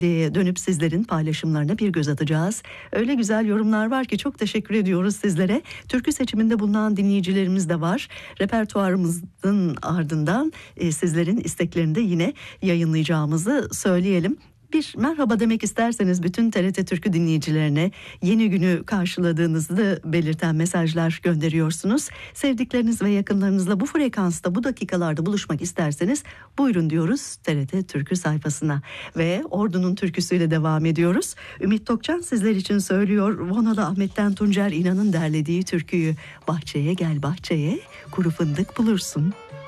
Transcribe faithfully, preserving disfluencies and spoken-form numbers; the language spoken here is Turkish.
diye dönüp sizlerin paylaşımlarına bir göz atacağız. Öyle güzel yorumlar var ki çok teşekkür ediyoruz sizlere. Türkü seçiminde bulunan dinleyicilerimiz de var. Repertuarımızın ardından e, sizlerin isteklerini de yine yayınlayacağımızı söyleyelim. Bir merhaba demek isterseniz bütün T R T Türkü dinleyicilerine yeni günü karşıladığınızı belirten mesajlar gönderiyorsunuz. Sevdikleriniz ve yakınlarınızla bu frekansta, bu dakikalarda buluşmak isterseniz buyurun diyoruz T R T Türkü sayfasına. Ve Ordu'nun türküsüyle devam ediyoruz. Ümit Tokcan sizler için söylüyor. Vonalı Ahmet'ten Tuncer İnan'ın derlediği türküyü. Bahçeye gel bahçeye, kuru fındık bulursun.